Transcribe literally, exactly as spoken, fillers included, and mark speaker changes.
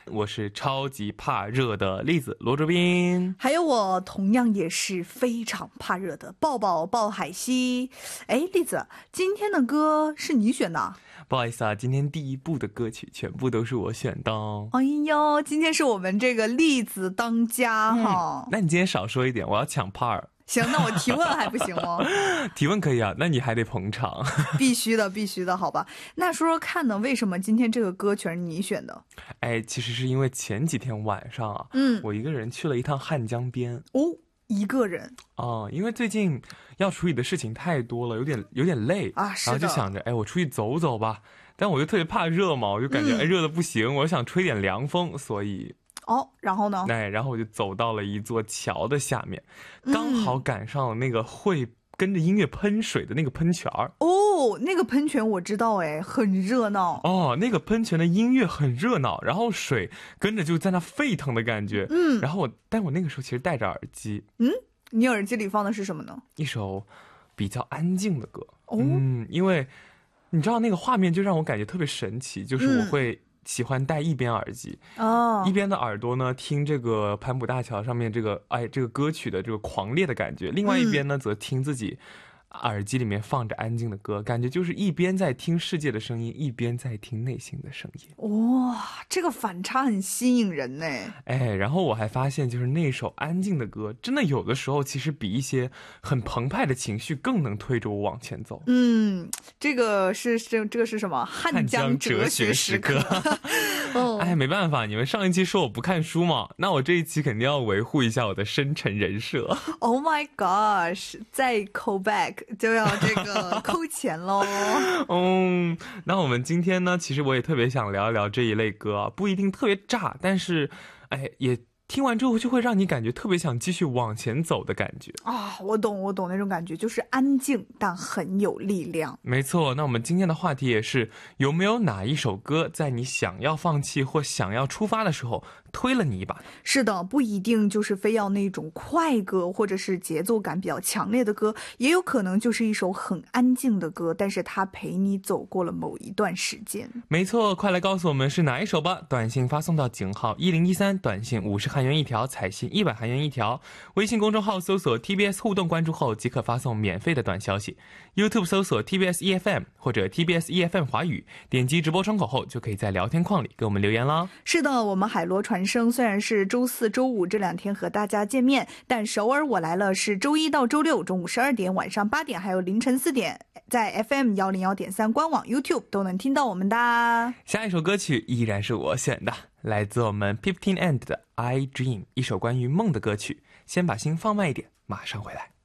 Speaker 1: 我是超级怕热的栗子罗卓斌，
Speaker 2: 还有我同样也是非常怕热的抱抱抱海西。哎，栗子，今天的歌是你选的？
Speaker 1: 不好意思啊，今天第一部的歌曲全部都是我选的哦。
Speaker 2: 哎呦，今天是我们这个栗子当家哈、
Speaker 1: 嗯。那你今天少说一点，我要抢 part。
Speaker 2: 行，那我提问还不行吗？
Speaker 1: 提问可以啊，那你还得捧场。
Speaker 2: 必须的，必须的，好吧。那说说看呢，为什么今天这个歌全是你选的？
Speaker 1: 哎，其实是因为前几天晚上啊，
Speaker 2: 嗯，
Speaker 1: 我一个人去了一趟汉江边。
Speaker 2: 哦，一个人
Speaker 1: 哦，因为最近要处理的事情太多了，有点有点累
Speaker 2: 啊，是的。
Speaker 1: 然后就想着，哎，我出去走走吧。但我又特别怕热嘛，我就感觉、嗯、哎热的不行，我想吹点凉风，所以。
Speaker 2: 哦，然后呢？
Speaker 1: 哎，然后我就走到了一座桥的下面，刚好赶上了那个会跟着音乐喷水的那个喷泉儿。
Speaker 2: 哦，那个喷泉我知道，哎，很热闹。
Speaker 1: 哦，那个喷泉的音乐很热闹，然后水跟着就在那沸腾的感觉。
Speaker 2: 嗯，
Speaker 1: 然后我，但我那个时候其实戴着耳机。
Speaker 2: 嗯，你耳机里放的是什么呢？
Speaker 1: 一首比较安静的歌。
Speaker 2: 哦，
Speaker 1: 嗯，因为你知道那个画面就让我感觉特别神奇，就是我会、嗯。喜欢戴一边耳机，
Speaker 2: 哦，
Speaker 1: 一边的耳朵呢听这个盘浦大桥上面这个哎这个歌曲的这个狂烈的感觉，另外一边呢、嗯、则听自己耳机里面放着安静的歌，感觉就是一边在听世界的声音，一边在听内心的声音。
Speaker 2: 哇，这个反差很吸引人呢。
Speaker 1: 哎，然后我还发现，就是那首安静的歌，真的有的时候其实比一些很澎湃的情绪更能推着我往前走。
Speaker 2: 嗯，这个是这这个是什么？汉江哲学时刻。
Speaker 1: 哦，哎，没办法，你们上一期说我不看书嘛，那我这一期肯定要维护一下我的深沉人设。
Speaker 2: Oh my gosh， 再 call back 就要这个扣钱喽。
Speaker 1: 嗯，那我们今天呢，其实我也特别想聊一聊这一类歌啊，不一定特别炸，但是，哎，也听完之后就会让你感觉特别想继续往前走的感觉
Speaker 2: 啊！我懂，我懂那种感觉，就是安静但很有力量。
Speaker 1: 没错，那我们今天的话题也是，有没有哪一首歌在你想要放弃或想要出发的时候推了你一把？
Speaker 2: 是的，不一定就是非要那种快歌或者是节奏感比较强烈的歌，也有可能就是一首很安静的歌，但是它陪你走过了某一段时间。
Speaker 1: 没错，快来告诉我们是哪一首吧！短信发送到井号一零一三，短信五十韩元一条，彩信一百韩元一条。微信公众号搜索 T B S 互动关注后即可发送免费的短消息。YouTube 搜索 T B S E F M 或者 T B S E F M 华语，点击直播窗口后就可以在聊天框里给我们留言啦。
Speaker 2: 是的，我们海螺传声虽然是周四周五这两天和大家见面，但首尔我来了是周一到周六中午十二点、晚上八点还有凌晨四点，在 F M 一零一点三 官网 YouTube 都能听到我们的。
Speaker 1: 下一首歌曲依然是我选的，来自我们 Fifteen and 的 I Dream， 一首关于梦的歌曲。先把心放慢一点，马上回来。